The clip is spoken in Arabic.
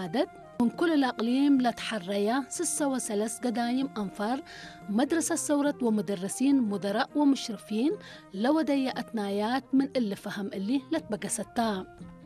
عدد من كل الأقليم لتحريا 6 قدايم أنفار مدرسة ثورة ومدرسين مدراء ومشرفين لودي أتنايات من اللي فهم اللي لتبقى 6